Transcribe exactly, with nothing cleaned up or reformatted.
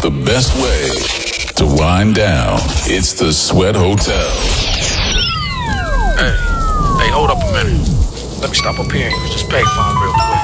The best way to wind down. It's the Sweat Hotel. Hey, hey, hold up a minute. Let me stop up here and use this payphone real quick.